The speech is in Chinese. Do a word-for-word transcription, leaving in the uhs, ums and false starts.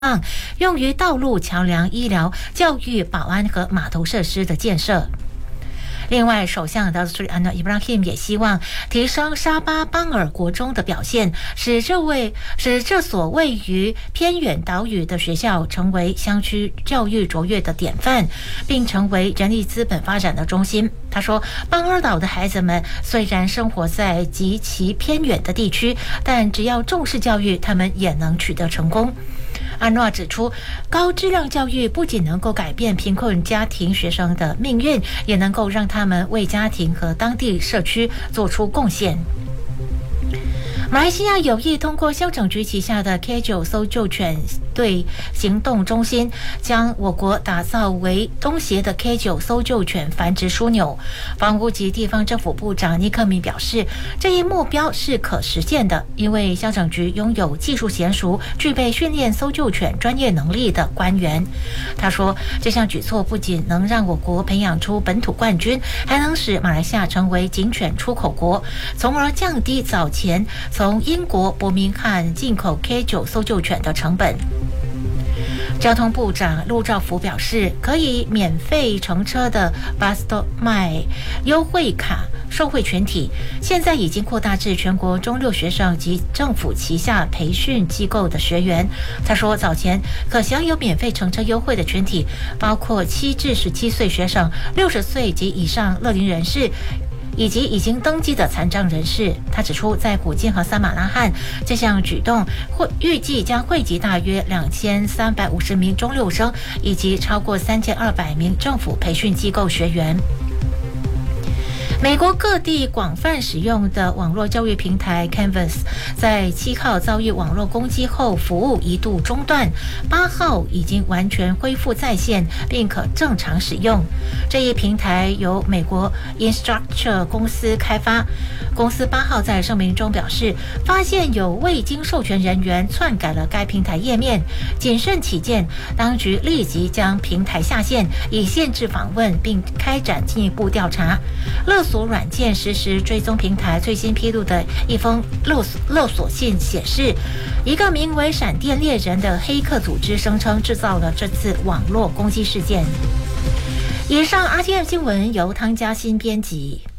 用于道路、桥梁、医疗、教育、保安和码头设施的建设。另外，首相达苏里安诺伊布拉辛也希望提升沙巴邦尔国中的表现，使这位使这所位于偏远岛屿的学校成为乡区教育卓越的典范，并成为人力资本发展的中心。他说，邦尔岛的孩子们虽然生活在极其偏远的地区，但只要重视教育，他们也能取得成功。安诺指出，高质量教育不仅能够改变贫困家庭学生的命运，也能够让他们为家庭和当地社区做出贡献。马来西亚有意通过消拯局旗下的 K 九 搜救犬队行动中心，将我国打造为东协的 K 九 搜救犬繁殖枢纽。房屋及地方政府部长尼克米表示，这一目标是可实现的，因为消拯局拥有技术娴熟、具备训练搜救犬专业能力的官员。他说，这项举措不仅能让我国培养出本土冠军，还能使马来西亚成为警犬出口国，从而降低早前从英国伯明翰进口 K 九 搜救犬的成本。交通部长陆兆福表示，可以免费乘车的 Bus.My 优惠卡受惠全体，现在已经扩大至全国中六学生及政府旗下培训机构的学员。他说，早前可享有免费乘车优惠的群体包括七至十七岁学生、六十岁及以上乐龄人士，以及已经登记的残障人士。他指出，在古晋和撒马拉罕，这项举动会预计将惠及大约两千三百五十名中六生以及超过三千二百名政府培训机构学员。美国各地广泛使用的网络教育平台 Canvas 在七号遭遇网络攻击后，服务一度中断，八号已经完全恢复在线，并可正常使用。这一平台由美国 Instructure 公司开发。公司八号在声明中表示，发现有未经授权人员篡改了该平台页面，谨慎起见，当局立即将平台下线，以限制访问，并开展进一步调查。勒索软件实时追踪平台最新披露的一封勒勒索信显示，一个名为闪电猎人的黑客组织声称制造了这次网络攻击事件。以上 R T M 新闻由汤嘉欣编辑。